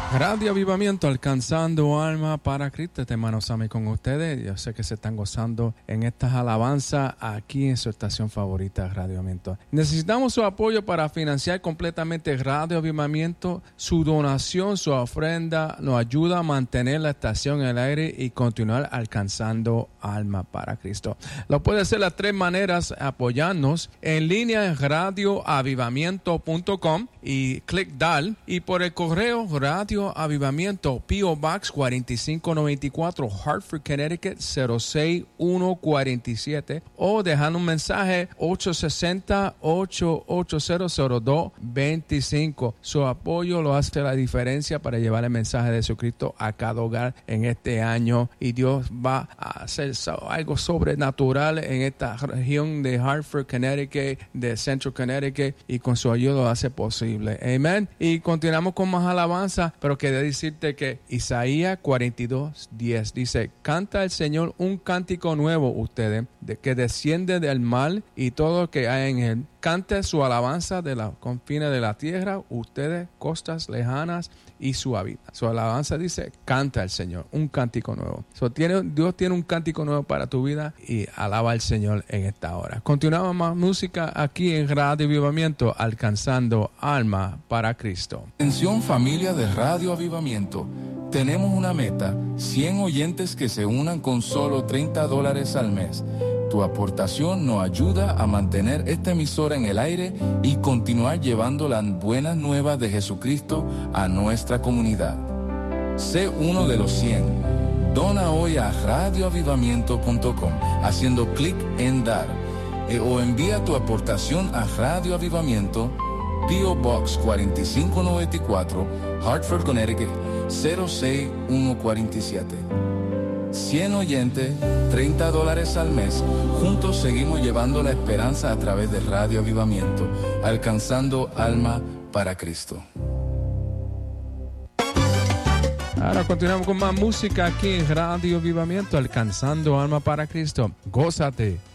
Radio Avivamiento, alcanzando alma para Cristo. Hermanos, Sammy con ustedes. Yo sé que se están gozando en estas alabanzas aquí en su estación favorita, Radio Avivamiento. Necesitamos su apoyo para financiar completamente Radio Avivamiento. Su donación, su ofrenda nos ayuda a mantener la estación en el aire y continuar alcanzando alma para Cristo. Lo puede hacer de 3 maneras: apoyarnos en línea en radioavivamiento.com y clic DAL, y por el correo Radio Avivamiento, P.O. Box 4594, Hartford, Connecticut 06147, o dejando un mensaje 860-880-0225. Su apoyo lo hace la diferencia para llevar el mensaje de Jesucristo a cada hogar en este año, y Dios va a hacer algo sobrenatural en esta región de Hartford, Connecticut, de Central Connecticut, y con su ayuda lo hace posible. Amén. Y continuamos con más alabanza, pero quería decirte que Isaías 42:10 dice: canta al Señor un cántico nuevo ustedes, que desciende del mar y todo lo que hay en él. Cante su alabanza de los confines de la tierra, ustedes, costas lejanas, y su hábitat. Su alabanza dice: canta al Señor un cántico nuevo. Dios tiene un cántico nuevo para tu vida, y alaba al Señor en esta hora. Continuamos más música aquí en Radio Avivamiento, alcanzando alma para Cristo. Atención, familia de Radio Avivamiento. Tenemos una meta: 100 oyentes que se unan con solo $30 al mes. Tu aportación nos ayuda a mantener esta emisora en el aire y continuar llevando las buenas nuevas de Jesucristo a nuestra comunidad. Sé uno de los 100. Dona hoy a radioavivamiento.com haciendo clic en dar, o envía tu aportación a Radio Avivamiento, P.O. Box 4594, Hartford, Connecticut 06147. 100 oyentes, $30 al mes. Juntos seguimos llevando la esperanza a través de Radio Avivamiento, alcanzando alma para Cristo. Ahora continuamos con más música aquí en Radio Avivamiento, alcanzando alma para Cristo. Gózate.